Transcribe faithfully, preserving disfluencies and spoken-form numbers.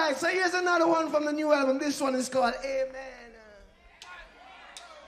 right, so here's another one from the new album. This one is called Amen.